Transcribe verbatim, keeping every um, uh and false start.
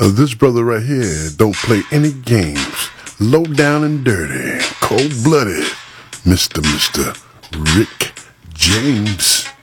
Uh, this brother right here don't play any games. Low down and dirty, cold blooded, Mister Mister Rick James.